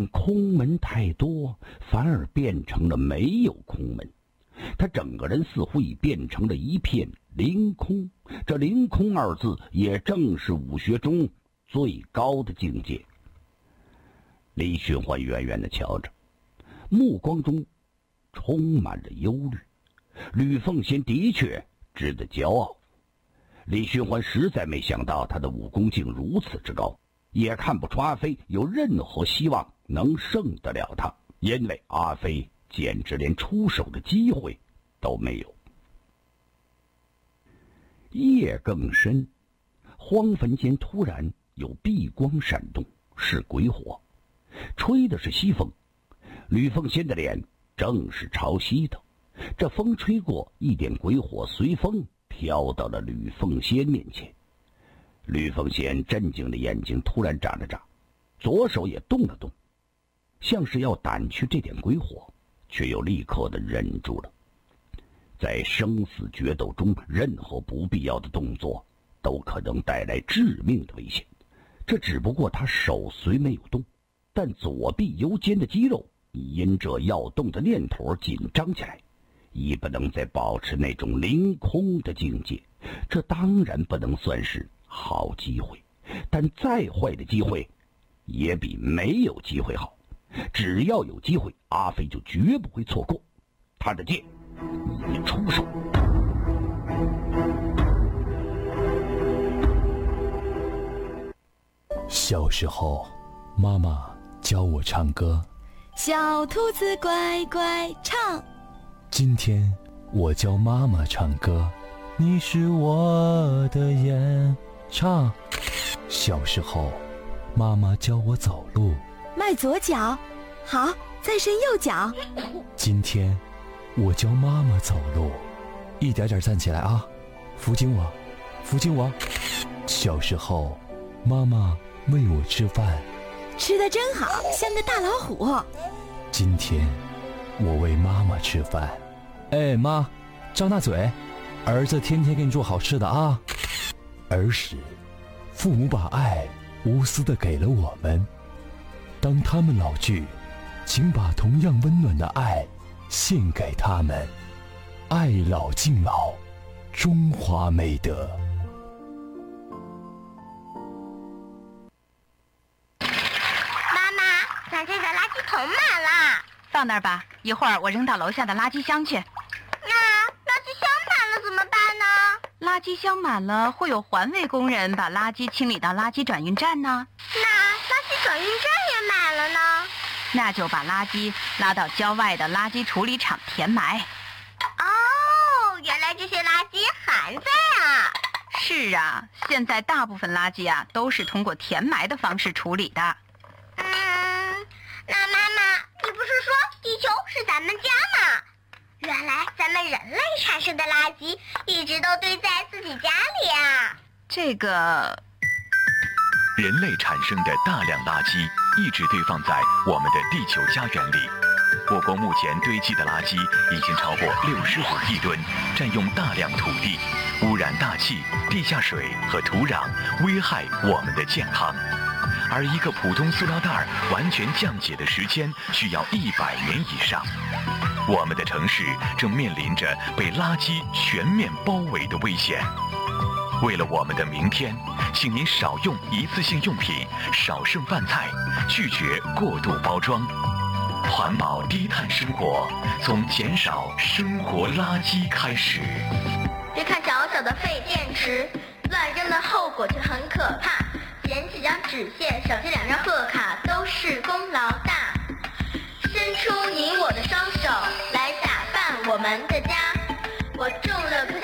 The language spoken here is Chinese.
但空门太多，反而变成了没有空门。他整个人似乎已变成了一片凌空，这凌空二字也正是武学中最高的境界。李寻欢远远地瞧着，目光中充满着忧虑。吕奉先的确值得骄傲，李寻欢实在没想到他的武功竟如此之高，也看不出阿飞有任何希望能胜得了他，因为阿飞简直连出手的机会都没有。夜更深，荒坟间突然有碧光闪动，是鬼火，吹的是西风。吕奉先的脸正是朝西的，这风吹过，一点鬼火随风飘到了吕奉先面前。吕奉先震惊的眼睛突然眨了眨，左手也动了动，像是要掸去这点鬼火，却又立刻的忍住了。在生死决斗中，任何不必要的动作都可能带来致命的危险。这只不过他手虽没有动，但左臂右肩的肌肉因这要动的念头紧张起来，已不能再保持那种凌空的境界。这当然不能算是好机会，但再坏的机会也比没有机会好。只要有机会，阿飞就绝不会错过。他的剑已出手。 小时候，妈妈教我唱歌， 小兔子乖乖唱。 今天我教妈妈唱歌，你是我的眼。唱。小时候，妈妈教我走路， 迈左脚，好，再伸右脚。 今天我教妈妈走路，一点点站起来啊，扶紧我，扶紧我。小时候，妈妈喂我吃饭， 吃得真好，像个大老虎。 今天我喂妈妈吃饭，哎妈，张大嘴，儿子天天给你做好吃的啊。儿时，父母把爱无私地给了我们，当他们老去，请把同样温暖的爱献给他们。爱老敬老，中华美德。 妈妈，咱这个垃圾桶满了， 放那儿吧，一会儿我扔到楼下的垃圾箱去。 那垃圾箱满了怎么办呢？ 垃圾箱满了，会有环卫工人把垃圾清理到垃圾转运站呢。 那垃圾转运站也满了呢？ 那就把垃圾拉到郊外的垃圾处理厂填埋。 哦，原来这些垃圾还在啊。 是啊，现在大部分垃圾啊都是通过填埋的方式处理的。 那妈妈，你不是说地球是咱们家吗？原来咱们人类产生的垃圾一直都堆在自己家里啊。 这个人类产生的大量垃圾一直堆放在我们的地球家园里。我国目前堆积的垃圾已经超过65亿吨，占用大量土地，污染大气、地下水和土壤，危害我们的健康。而一个普通塑料袋完全降解的时间需要100年以上。我们的城市正面临着被垃圾全面包围的危险。为了我们的明天，请您少用一次性用品，少剩饭菜，拒绝过度包装。环保低碳生活，从减少生活垃圾开始。 别看小小的废电池，乱扔的后果却很可怕。捡几张纸屑，少接2张贺卡，都是功劳大。伸出你我的双手，来打扮我们的家。我种了棵